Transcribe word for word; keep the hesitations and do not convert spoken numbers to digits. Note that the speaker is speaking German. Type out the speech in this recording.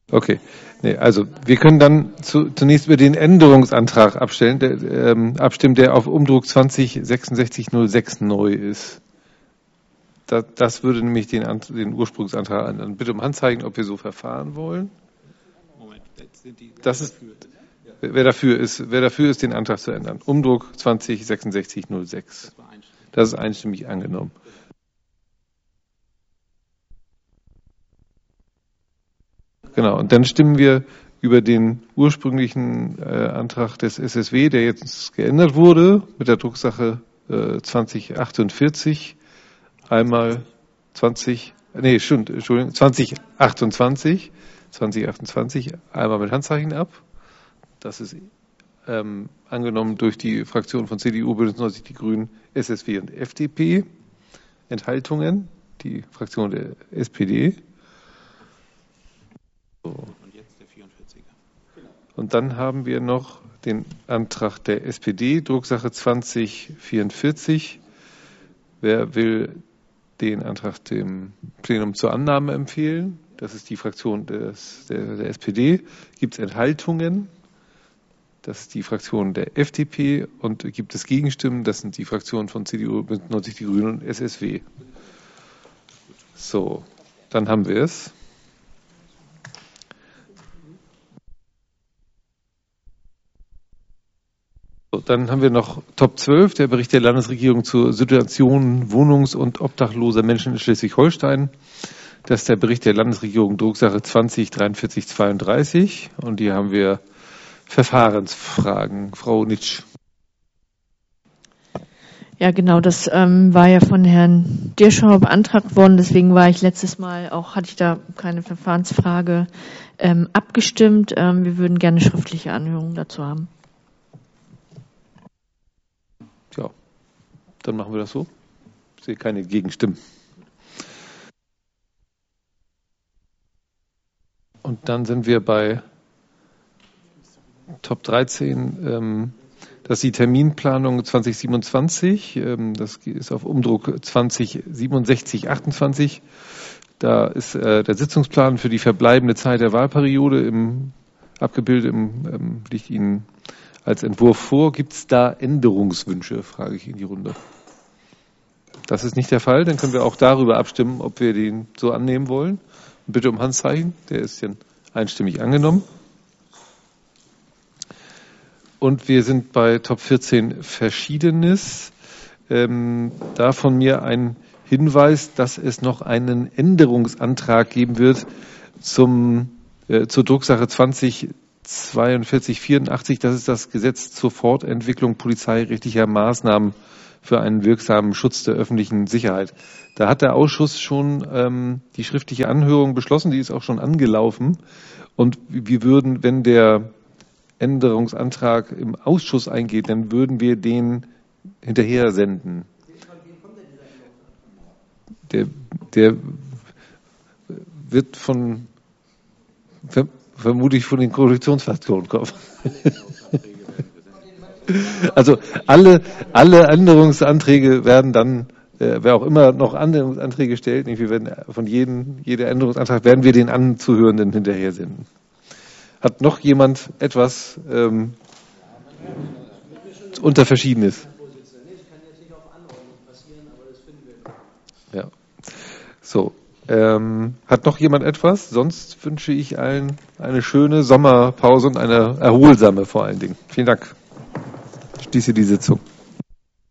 Okay. Nee, also wir können dann zu, zunächst über den Änderungsantrag abstellen, der, ähm, abstimmen, der auf Umdruck zwanzig sechsundsechzig null sechs neu ist. Das, das würde nämlich den, den Ursprungsantrag ändern. Bitte um Handzeichen, ob wir so verfahren wollen. Moment, sind die das ist, wer dafür ist, wer dafür ist, den Antrag zu ändern. Umdruck zwanzig sechsundsechzig null sechs. Das ist einstimmig angenommen. Genau, und dann stimmen wir über den ursprünglichen äh, Antrag des S S W, der jetzt geändert wurde, mit der Drucksache äh, zwanzig achtundvierzig, einmal zwanzig, nee, stimmt, Entschuldigung, zwanzig achtundzwanzig, zwanzig achtundzwanzig, einmal mit Handzeichen ab. Das ist ähm, angenommen durch die Fraktion von C D U, Bündnis neunzig, die Grünen, S S W und F D P. Enthaltungen, die Fraktion der S P D. So. Und jetzt der vierundvierziger. Und dann haben wir noch den Antrag der S P D, Drucksache zwanzig vierundvierzig. Wer will den Antrag dem Plenum zur Annahme empfehlen? Das ist die Fraktion des, der, der S P D. Gibt es Enthaltungen? Das ist die Fraktion der F D P. Und gibt es Gegenstimmen? Das sind die Fraktionen von C D U, Bündnis neunzig, die Grünen und S S W. So, dann haben wir es. So, dann haben wir noch Top zwölf, der Bericht der Landesregierung zur Situation wohnungs- und obdachloser Menschen in Schleswig-Holstein. Das ist der Bericht der Landesregierung, Drucksache zwanzig dreiundvierzig zweiunddreißig. Und hier haben wir Verfahrensfragen. Frau Nitsch. Ja, genau, das ähm, war ja von Herrn Dirschauer beantragt worden. Deswegen war ich letztes Mal auch, hatte ich da keine Verfahrensfrage ähm, abgestimmt. Ähm, wir würden gerne schriftliche Anhörungen dazu haben. Ja, dann machen wir das so. Ich sehe keine Gegenstimmen. Und dann sind wir bei Top dreizehn. Ähm, das ist die Terminplanung zwanzig siebenundzwanzig. Ähm, das ist auf Umdruck zwanzig siebenundsechzig achtundzwanzig. Da ist äh, der Sitzungsplan für die verbleibende Zeit der Wahlperiode im, abgebildet, im, ähm, liegt Ihnen als Entwurf vor. Gibt es da Änderungswünsche, frage ich in die Runde. Das ist nicht der Fall. Dann können wir auch darüber abstimmen, ob wir den so annehmen wollen. Bitte um Handzeichen. Der ist dann einstimmig angenommen. Und wir sind bei Top vierzehn Verschiedenes. Ähm, da von mir ein Hinweis, dass es noch einen Änderungsantrag geben wird zum, äh, zur Drucksache zwanzig zweiundvierzig vierundachtzig. Das ist das Gesetz zur Fortentwicklung polizeirechtlicher Maßnahmen für einen wirksamen Schutz der öffentlichen Sicherheit. Da hat der Ausschuss schon ähm, die schriftliche Anhörung beschlossen, die ist auch schon angelaufen. Und wir würden, wenn der Änderungsantrag im Ausschuss eingeht, dann würden wir den hinterher senden. Der, der wird von, vermutlich von den Koalitionsfraktionen kommen. Also alle, alle Änderungsanträge werden dann, äh, wer auch immer noch Änderungsanträge stellt, nicht, wir werden von jedem, jeder Änderungsantrag werden wir den Anzuhörenden hinterher senden. Hat noch jemand etwas ähm, unter Verschiedenes? Ja. So. Ähm, hat noch jemand etwas? Sonst wünsche ich allen eine schöne Sommerpause und eine erholsame vor allen Dingen. Vielen Dank. Ich schließe die Sitzung.